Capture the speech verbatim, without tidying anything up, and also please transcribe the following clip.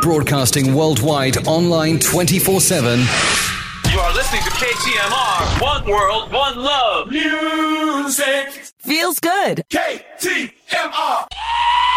Broadcasting worldwide, online twenty-four seven. You are listening to K T M R. One world, one love. Music feels good. K T M R.